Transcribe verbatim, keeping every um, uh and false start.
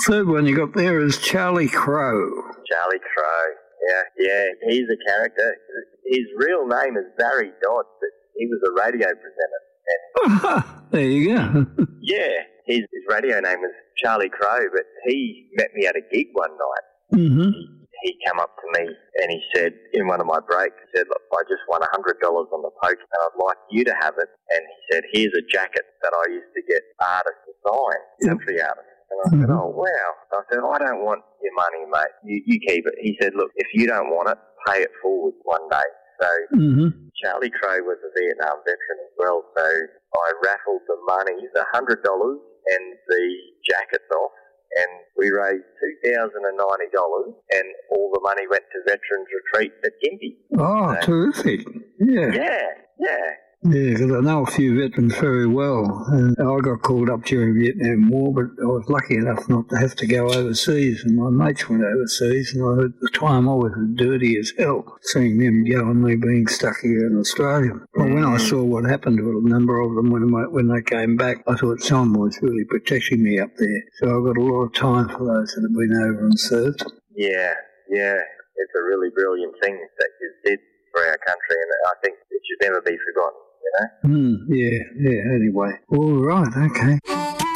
third one you got there is Charlie Crow. Charlie Crow, yeah, yeah. He's a character. His real name is Barry Dodd, but he was a radio presenter. And there you go. yeah, his, his radio name was Charlie Crow, but he met me at a gig one night. Mm-hmm. He, he came up to me and he said, in one of my breaks, he said, look, I just won one hundred dollars on the poker and I'd like you to have it. And he said, here's a jacket that I used to get artists to sign, country artists. And I mm-hmm. said, oh, wow. I said, I don't want your money, mate. You, you keep it. He said, look, if you don't want it, pay it forward one day. So mm-hmm. Charlie Crow was a Vietnam veteran as well. So I raffled the money, the one hundred dollars and the jackets off. And we raised two thousand ninety dollars and all the money went to Veterans Retreat at Gympie. Oh, so, terrific. Yeah. Yeah, yeah. Yeah, because I know a few veterans very well. And I got called up during the Vietnam War, but I was lucky enough not to have to go overseas. And my mates went overseas, and I, at the time I was dirty as hell, seeing them go and me being stuck here in Australia. But when I saw what happened to a number of them when, when they came back, I thought someone was really protecting me up there. So I've got a lot of time for those that have been over and served. Yeah, yeah. It's a really brilliant thing that you did for our country, and I think it should never be forgotten. You know? Mm, yeah, yeah, anyway. All right, okay.